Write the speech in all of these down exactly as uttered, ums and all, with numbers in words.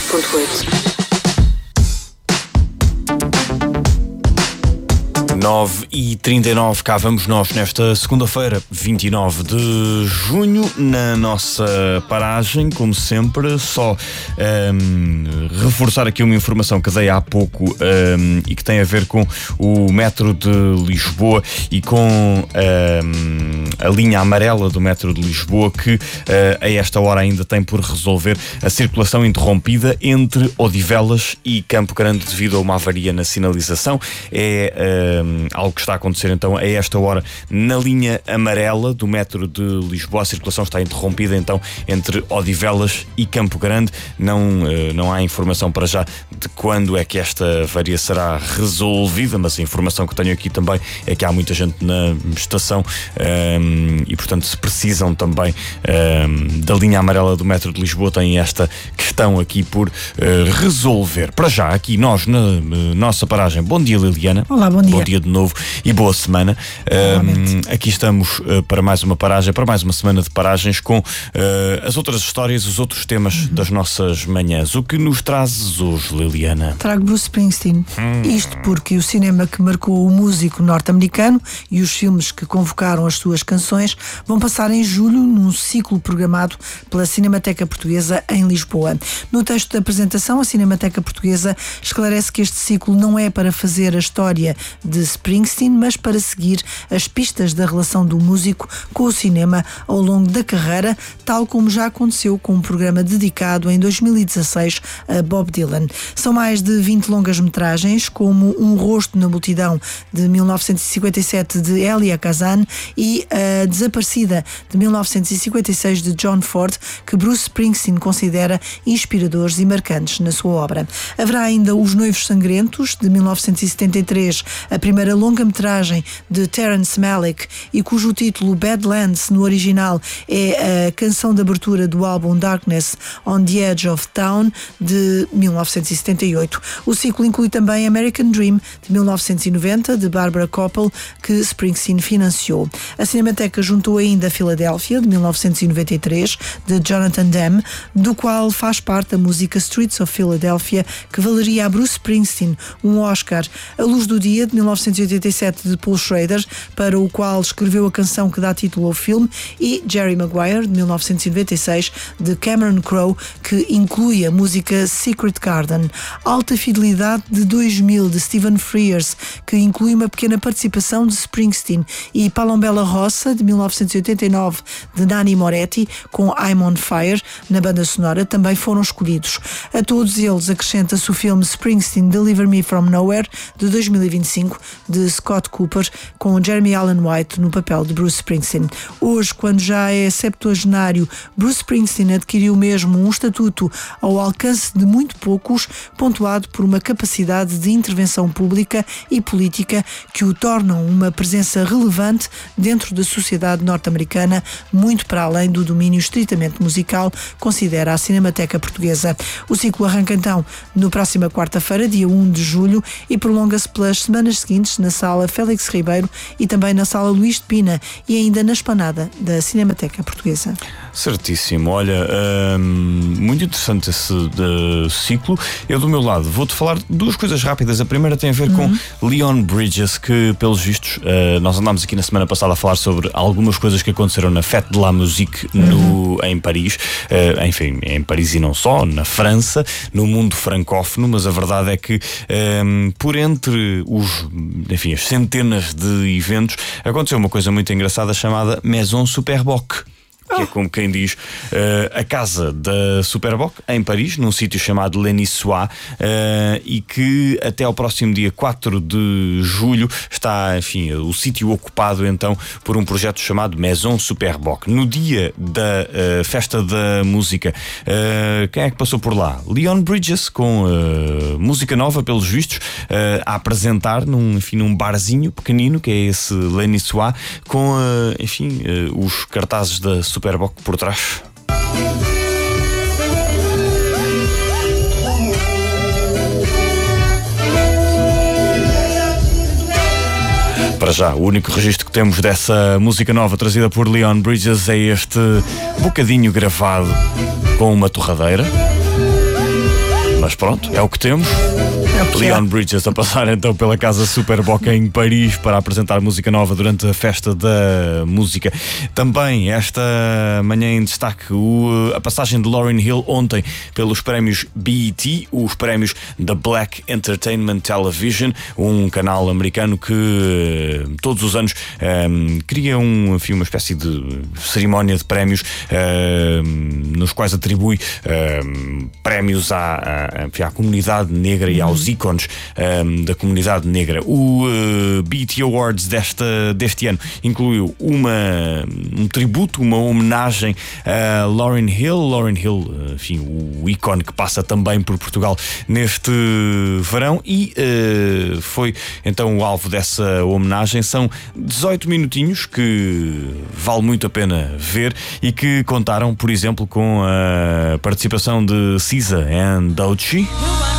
ponto oito. nove e trinta e nove, cá vamos nós nesta segunda-feira, vinte e nove de junho, na nossa paragem, como sempre. Só um, reforçar aqui uma informação que dei há pouco um, e que tem a ver com o metro de Lisboa e com um, a linha amarela do metro de Lisboa, que uh, a esta hora ainda tem por resolver a circulação interrompida entre Odivelas e Campo Grande devido a uma avaria na sinalização. É um, algo que está a acontecer então a esta hora na linha amarela do metro de Lisboa. A circulação está interrompida então entre Odivelas e Campo Grande. Não, não há informação para já de quando é que esta avaria será resolvida, mas a informação que tenho aqui também é que há muita gente na estação um, e portanto se precisam também um, da linha amarela do metro de Lisboa, têm esta questão aqui por uh, resolver. Para já, aqui nós na uh, nossa paragem. Bom dia, Liliana. Olá, bom dia. Bom dia de novo e boa semana. Um, aqui estamos uh, para mais uma paragem, para mais uma semana de paragens com uh, as outras histórias, os outros temas uhum. das nossas manhãs. O que nos trazes hoje, Liliana? Trago Bruce Springsteen. Hum. Isto porque o cinema que marcou o músico norte-americano e os filmes que convocaram as suas canções vão passar em julho num ciclo programado pela Cinemateca Portuguesa em Lisboa. No texto da apresentação, a Cinemateca Portuguesa esclarece que este ciclo não é para fazer a história de Springsteen, mas para seguir as pistas da relação do músico com o cinema ao longo da carreira, tal como já aconteceu com um programa dedicado em dois mil e dezasseis a Bob Dylan. São mais de vinte longas-metragens, como Um Rosto na Multidão, de mil novecentos e cinquenta e sete, de Elia Kazan, e A Desaparecida, de mil novecentos e cinquenta e seis, de John Ford, que Bruce Springsteen considera inspiradores e marcantes na sua obra. Haverá ainda Os Noivos Sangrentos, de mil novecentos e setenta e três, a primeira longa-metragem de Terrence Malick e cujo título Badlands no original é a canção de abertura do álbum Darkness on the Edge of Town, de mil novecentos e setenta e oito. O ciclo inclui também American Dream, de mil novecentos e noventa, de Barbara Koppel, que Springsteen financiou. A Cinemateca juntou ainda Filadélfia, de mil novecentos e noventa e três, de Jonathan Demme, do qual faz parte a música Streets of Philadelphia, que valeria a Bruce Springsteen um Oscar. A Luz do Dia, de mil novecentos e oitenta e sete, de Paul Schrader, para o qual escreveu a canção que dá título ao filme, e Jerry Maguire, de mil novecentos e noventa e seis, de Cameron Crowe, que inclui a música Secret Garden. Alta Fidelidade, de dois mil, de Stephen Frears, que inclui uma pequena participação de Springsteen, e Palombella Rossa, de mil novecentos e oitenta e nove, de Nanni Moretti, com I'm on Fire na banda sonora, também foram escolhidos. A todos eles acrescenta-se o filme Springsteen Deliver Me From Nowhere, de dois mil e vinte e cinco, de Scott Cooper, com Jeremy Allen White no papel de Bruce Springsteen. Hoje, quando já é septuagenário, Bruce Springsteen adquiriu mesmo um estatuto ao alcance de muito poucos, pontuado por uma capacidade de intervenção pública e política que o tornam uma presença relevante dentro da sociedade norte-americana, muito para além do domínio estritamente musical, considera a Cinemateca Portuguesa. O ciclo arranca então no próxima quarta-feira, dia um de julho, e prolonga-se pelas semanas seguintes na Sala Félix Ribeiro e também na Sala Luís de Pina e ainda na esplanada da Cinemateca Portuguesa. Certíssimo. Olha, hum, muito interessante esse uh, ciclo. Eu, do meu lado, vou-te falar duas coisas rápidas. A primeira tem a ver uhum. com Leon Bridges, que, pelos vistos, uh, nós andámos aqui na semana passada a falar sobre algumas coisas que aconteceram na Fête de la Musique no, uhum. em Paris. Uh, enfim, em Paris e não só, na França, no mundo francófono, mas a verdade é que, um, por entre os, enfim, as centenas de eventos, aconteceu uma coisa muito engraçada chamada Maison Superboc. Que é como quem diz, uh, a casa da Superboc em Paris, num sítio chamado Le Niçois, uh, e que até ao próximo dia quatro de julho está, enfim, o sítio ocupado então por um projeto chamado Maison Superboc. No dia da uh, Festa da Música, uh, quem é que passou por lá? Leon Bridges, com uh, música nova, pelos vistos, uh, a apresentar num, enfim, num barzinho pequenino, que é esse Le Niçois, com, uh, enfim, uh, os cartazes da Superboc Superboc por trás. Para já, o único registro que temos dessa música nova trazida por Leon Bridges é este bocadinho gravado com uma torradeira. Mas pronto, é o que temos. É o que Leon é. Bridges a passar então pela Casa Super Boca em Paris para apresentar música nova durante a Festa da Música. Também esta manhã em destaque o, a passagem de Lauryn Hill ontem pelos prémios B E T, os prémios da Black Entertainment Television, um canal americano que todos os anos um, cria um, enfim, uma espécie de cerimónia de prémios um, nos quais atribui um, prémios à, à, enfim, à comunidade negra e aos ícones um, da comunidade negra. O uh, B E T Awards desta, deste ano incluiu uma, um tributo, uma homenagem a Lauryn Hill. Lauryn Hill, enfim, o ícone que passa também por Portugal neste verão e uh, foi então o alvo dessa homenagem. São dezoito minutinhos que vale muito a pena ver e que contaram, por exemplo, com a participação de S Z A and Doechii.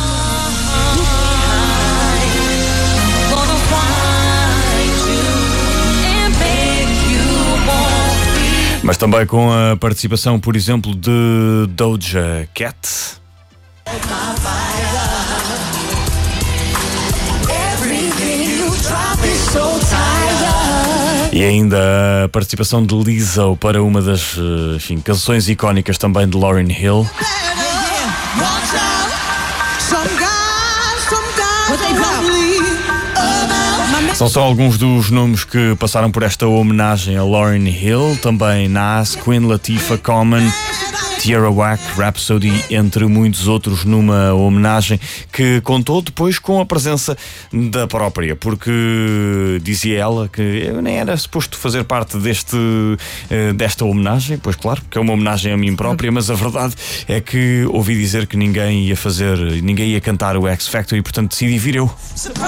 Mas também com a participação, por exemplo, de Doja Cat. E ainda a participação de Lizzo para uma das, enfim, canções icónicas também de Lauryn Hill. São só alguns dos nomes que passaram por esta homenagem a Lauryn Hill. Também Nas, Queen Latifah, Common, Tierra Whack, Rhapsody, entre muitos outros, numa homenagem que contou depois com a presença da própria, porque dizia ela que eu nem era suposto fazer parte deste, desta homenagem, pois claro, que é uma homenagem a mim própria, mas a verdade é que ouvi dizer que ninguém ia fazer, ninguém ia cantar o X Factor e portanto decidi vir eu.